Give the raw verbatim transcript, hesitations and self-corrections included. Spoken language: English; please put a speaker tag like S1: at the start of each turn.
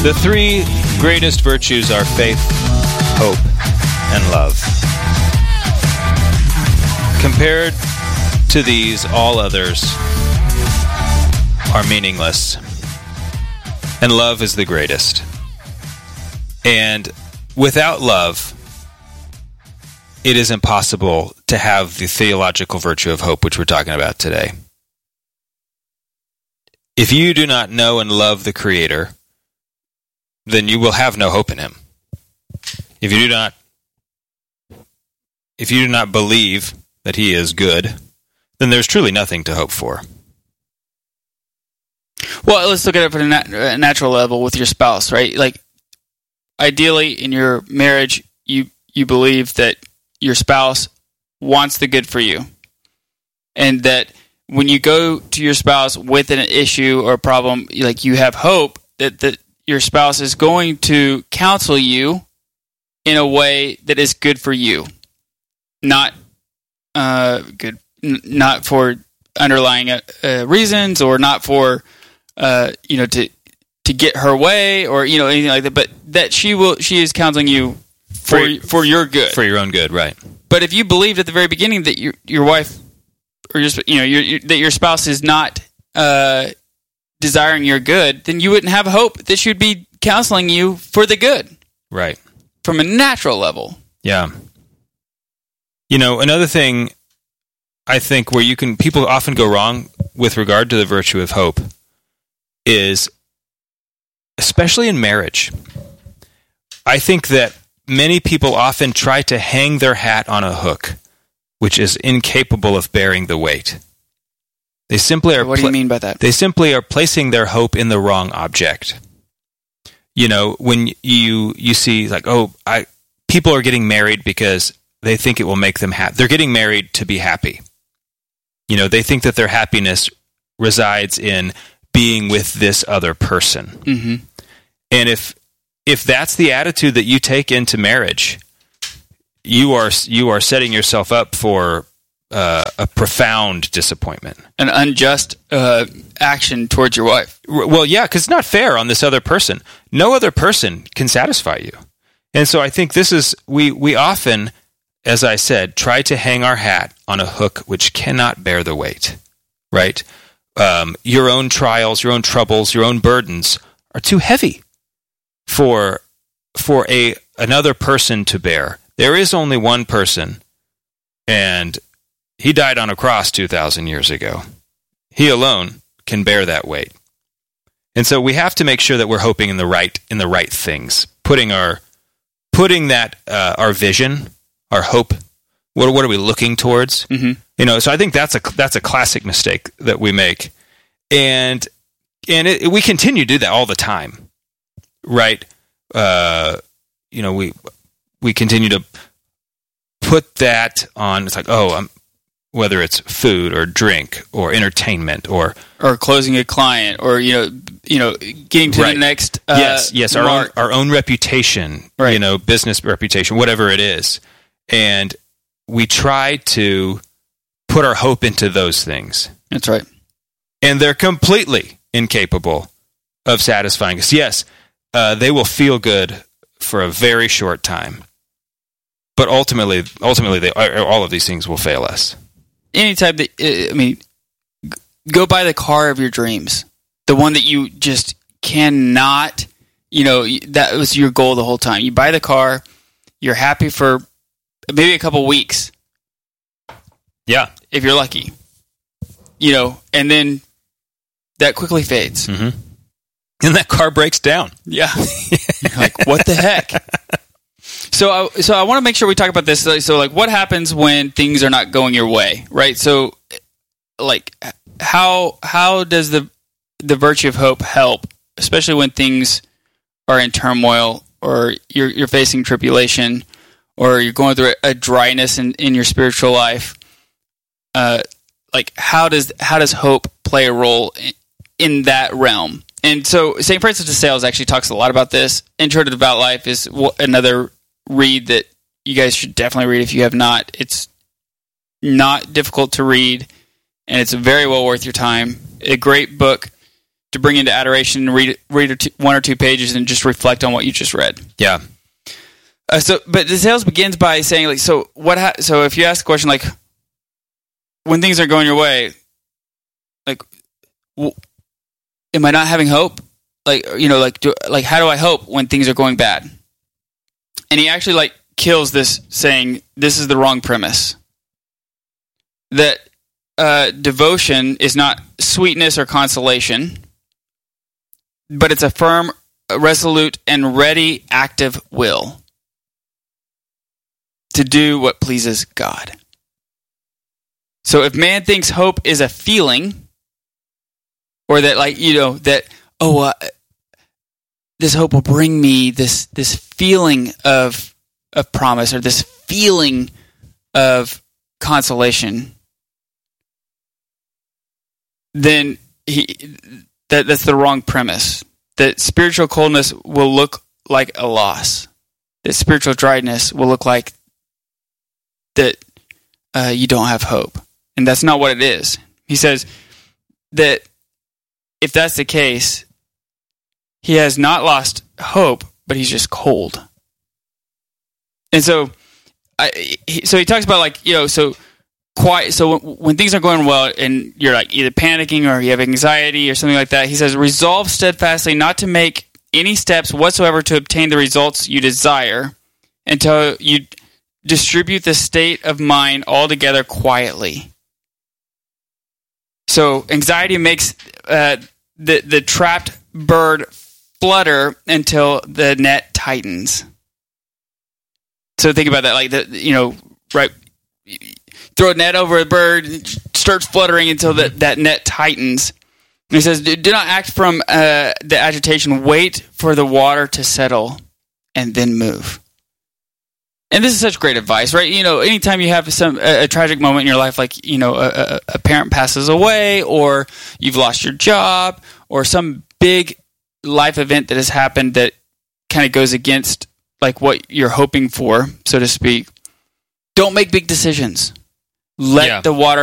S1: The three greatest virtues are faith, hope, and love. Compared to these, all others are meaningless. And love is the greatest. And without love, it is impossible to have the theological virtue of hope, which we're talking about today. If you do not know and love the Creator, then you will have no hope in Him. If you do not, if you do not believe that He is good, then there's truly nothing to hope for.
S2: Well, let's look at it from a nat- natural level with your spouse, right? Like, ideally, in your marriage, you you believe that your spouse wants the good for you, and that when you go to your spouse with an issue or a problem, like, you have hope that that your spouse is going to counsel you in a way that is good for you, not uh, good, n- not for underlying uh, uh, reasons, or not for uh, you know to to get her way, or you know anything like that. But that she will, she is counseling you for for, for your good,
S1: for your own good, right?
S2: But if you believed at the very beginning that your your wife or your you know your, your, that your spouse is not uh, desiring your good, then you wouldn't have hope that she would be counseling you for the good,
S1: right?
S2: From a natural level.
S1: Yeah. You know, another thing I think where you can people often go wrong with regard to the virtue of hope is, especially in marriage, I think that many people often try to hang their hat on a hook, which is incapable of bearing the weight. They simply are.
S2: What do you mean by that?
S1: They simply are placing their hope in the wrong object. You know, when you you see like, oh, I people are getting married because they think it will make them happy. They're getting married to be happy. You know, they think that their happiness resides in being with this other person.
S2: Mm-hmm.
S1: And if if that's the attitude that you take into marriage, you are you are setting yourself up for uh, a profound disappointment,
S2: an unjust uh, action towards your wife.
S1: Well, yeah, because it's not fair on this other person. No other person can satisfy you, and so I think this is we we often, as I said, try to hang our hat on a hook which cannot bear the weight. Right? Um, your own trials, your own troubles, your own burdens are too heavy for for a another person to bear. There is only one person, and he died on a cross two thousand years ago. He alone can bear that weight. And so we have to make sure that we're hoping in the right in the right things, putting our putting that uh, our vision, our hope. What what are we looking towards?
S2: Mm-hmm.
S1: You know, so I think that's a that's a classic mistake that we make, and and it, we continue to do that all the time, right? Uh, you know, we we continue to put that on. It's like, oh, I'm, whether it's food or drink or entertainment or
S2: or closing a client or you know you know getting to
S1: right.
S2: the next uh,
S1: yes yes our
S2: mark.
S1: own our own reputation,
S2: right.
S1: you know, business reputation, whatever it is, and we try to put our hope into those things.
S2: That's right.
S1: And they're completely incapable of satisfying us. Yes, uh, they will feel good for a very short time, but ultimately, ultimately, they, all of these things will fail us.
S2: Anytime that, I mean, go buy the car of your dreams, the one that you just cannot, you know, that was your goal the whole time. You buy the car, you're happy for maybe a couple weeks.
S1: Yeah.
S2: If you're lucky. You know, and then that quickly fades.
S1: Mm-hmm. And that car breaks down.
S2: Yeah. You're like, what the heck? So I, so I want to make sure we talk about this. So, like, what happens when things are not going your way, right? So, like, how how does the the virtue of hope help, especially when things are in turmoil or you're you're facing tribulation or you're going through a, a dryness in, in your spiritual life? Uh, like, how does how does hope play a role in, in that realm? And so Saint Francis de Sales actually talks a lot about this. Intro to Devout Life is another read that you guys should definitely read if you have not. It's not difficult to read, and it's very well worth your time. A great book to bring into adoration and read read or two, one or two pages and just reflect on what you just read.
S1: Yeah.
S2: Uh, so, but the sales begins by saying, like, so what? Ha- so, if you ask the question, like, when things aren't going your way, like, w- am I not having hope? Like, you know, like, do, like, how do I hope when things are going bad? And he actually like kills this, saying this is the wrong premise. That uh, devotion is not sweetness or consolation, but it's a firm, resolute, and ready, active will to do what pleases God. So if man thinks hope is a feeling, or that, like, you know, that, oh, uh, this hope will bring me this this feeling of of promise, or this feeling of consolation, then he that that's the wrong premise. That spiritual coldness will look like a loss. That spiritual dryness will look like that uh, you don't have hope. And that's not what it is. He says that if that's the case, he has not lost hope, but he's just cold. And so, I, he, so he talks about, like, you know, so quiet. So when, when things are going well and you're like either panicking or you have anxiety or something like that, he says, resolve steadfastly not to make any steps whatsoever to obtain the results you desire until you distribute the state of mind altogether quietly. So anxiety makes uh, the the trapped bird flutter until the net tightens. So think about that, like, the, you know, right? Throw a net over a bird, it starts fluttering until the, that net tightens. And he says, do, do not act from uh, the agitation. Wait for the water to settle and then move. And this is such great advice, right? You know, anytime you have some a, a tragic moment in your life, like, you know, a, a parent passes away, or you've lost your job, or some big life event that has happened that kind of goes against, like, what you're hoping for, so to speak. Don't make big decisions. Let yeah. the water